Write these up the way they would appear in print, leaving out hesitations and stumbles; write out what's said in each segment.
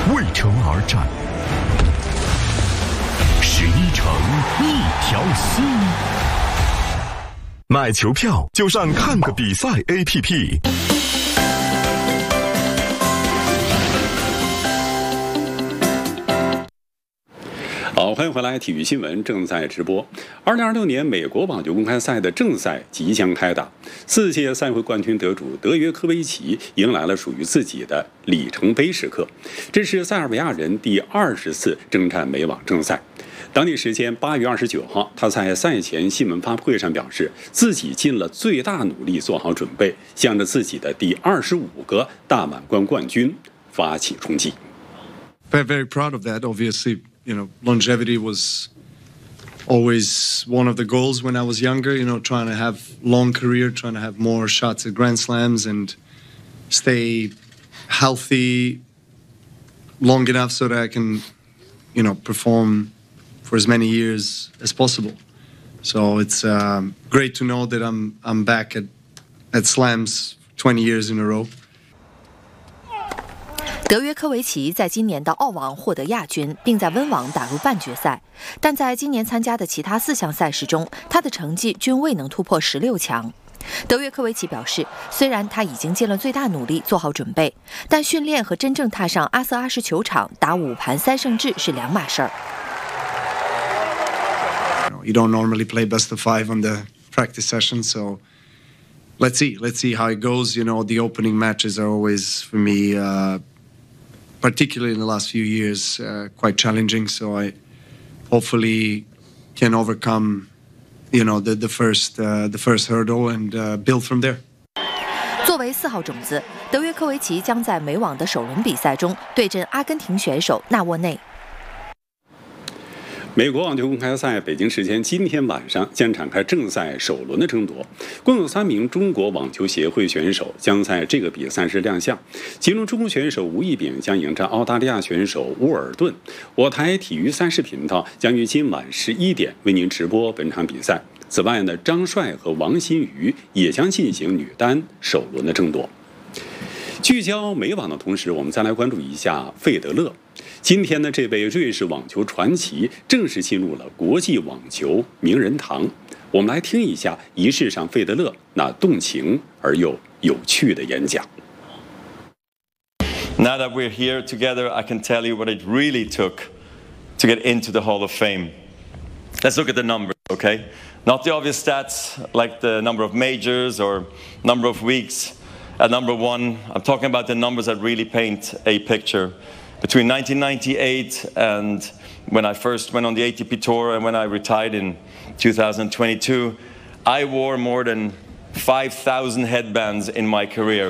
为城而战，11城一条心。买球票就上看个比赛 APP。 好，欢迎回来，体育新闻正在直播。2026年美国网球公开赛的正赛即将开打，4届赛会冠军得主德约科维奇迎来了属于自己的里程碑时刻。这是塞尔维亚人第20次征战美网正赛。当地时间8月29号，他在赛前新闻发布会上表示，自己尽了最大努力做好准备，向着自己的第25个大满贯冠军发起冲击。 Very proud of that, obviously. You know, longevity was always one of the goals when I was younger, you know, trying to have long career, trying to have more shots at Grand Slams and stay healthy long enough so that I can, you know, perform for as many years as possible. So it's great to know that I'm back at Slams 20 years in a row. 德约科维奇在今年的澳网获得亚军，并在温网打入半决赛，但在今年参加的其他4项赛事中，他的成绩均未能突破16强。德约科维奇表示，虽然他已经尽了最大努力做好准备，但训练和真正踏上阿瑟阿什球场打5盘3胜制是两码事儿。 You don't normally play best of 5 on the practice session, so let's see how it goes. You know, the opening matches are always for me. Particularly in the last few years, quite challenging. So I hopefully can overcome, you know, the first hurdle and build from there. 作为4号种子，德约科维奇将在美网的首轮比赛中对阵阿根廷选手纳沃内。 美国网球公开赛北京时间今天晚上将展开正赛首轮的争夺，共有3名中国网球协会选手将在这个比赛时亮相，其中中国选手吴亦丙将迎战澳大利亚选手沃尔顿。我台体育赛事频道将于今晚11点为您直播本场比赛。此外呢，张帅和王欣瑜也将进行女单首轮的争夺。聚焦美网的同时，我们再来关注一下费德勒。今天呢，这位瑞士网球传奇正式进入了国际网球名人堂。我们来听一下仪式上费德勒那动情而又有趣的演讲。 Now that we're here together, I can tell you what it really took to get into the Hall of Fame. Let's look at the numbers, okay? Not the obvious stats like the number of majors or number of weeks. At number 1, I'm talking about the numbers that really paint a picture. Between 1998 and when I first went on the ATP Tour and when I retired in 2022, I wore more than 5,000 headbands in my career.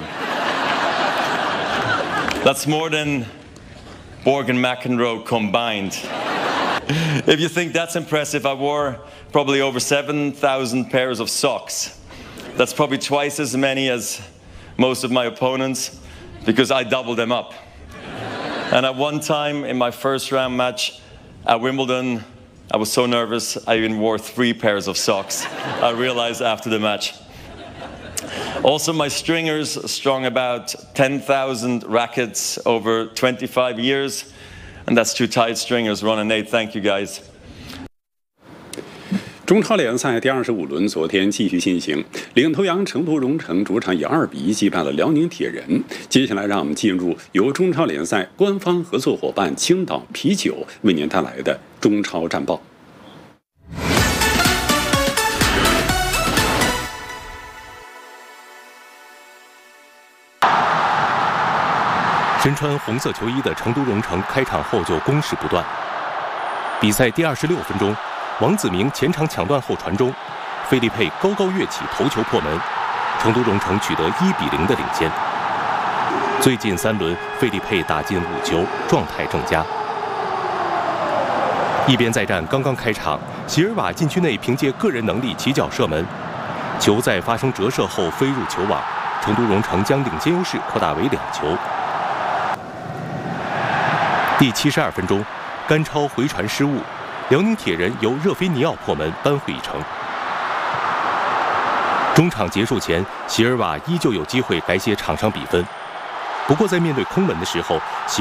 That's more than Borg and McEnroe combined. If you think that's impressive, I wore probably over 7,000 pairs of socks. That's probably twice as many as most of my opponents because I doubled them up. And at one time in my first round match at Wimbledon, I was so nervous I even wore 3 pairs of socks. I realized after the match. Also, my stringers strung about 10,000 rackets over 25 years. And that's 2 tight stringers, Ron and Nate. Thank you, guys. 中超联赛第25轮昨天继续进行，领头羊成都蓉城主场以2比1击败了辽宁铁人。接下来让我们进入由中超联赛官方合作伙伴青岛啤酒为您带来的中超战报。 身穿红色球衣的成都蓉城开场后就攻势不断，比赛第26分钟，王子明前场抢断后传中，费利佩高高跃起头球破门，成都蓉城取得1比0的领先。最近3轮，费利佩打进5球，状态正佳。一边再战刚刚开场，席尔瓦禁区内凭借个人能力起脚射门，球在发生折射后飞入球网，成都蓉城将领先优势扩大为2球。第72分钟，甘超回传失误，辽宁铁人由热菲尼奥破门扳回一城。中场结束前，席尔瓦依旧有机会改写场上比分，不过在面对空门的时候，